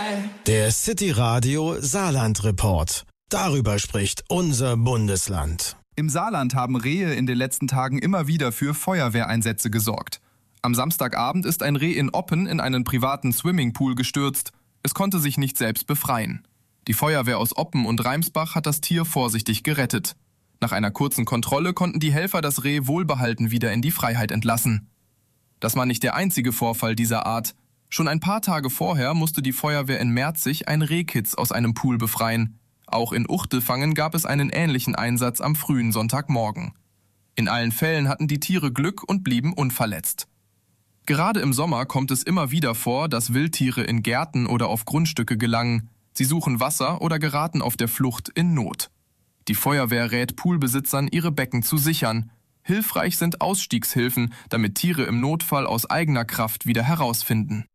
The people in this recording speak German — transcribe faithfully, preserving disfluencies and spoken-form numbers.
Der City Radio Saarland Report. Darüber spricht unser Bundesland. Im Saarland haben Rehe in den letzten Tagen immer wieder für Feuerwehreinsätze gesorgt. Am Samstagabend ist ein Reh in Oppen in einen privaten Swimmingpool gestürzt. Es konnte sich nicht selbst befreien. Die Feuerwehr aus Oppen und Reimsbach hat das Tier vorsichtig gerettet. Nach einer kurzen Kontrolle konnten die Helfer das Reh wohlbehalten wieder in die Freiheit entlassen. Das war nicht der einzige Vorfall dieser Art. Schon ein paar Tage vorher musste die Feuerwehr in Merzig ein Rehkitz aus einem Pool befreien. Auch in Uchtelfangen gab es einen ähnlichen Einsatz am frühen Sonntagmorgen. In allen Fällen hatten die Tiere Glück und blieben unverletzt. Gerade im Sommer kommt es immer wieder vor, dass Wildtiere in Gärten oder auf Grundstücke gelangen. Sie suchen Wasser oder geraten auf der Flucht in Not. Die Feuerwehr rät Poolbesitzern, ihre Becken zu sichern. Hilfreich sind Ausstiegshilfen, damit Tiere im Notfall aus eigener Kraft wieder herausfinden.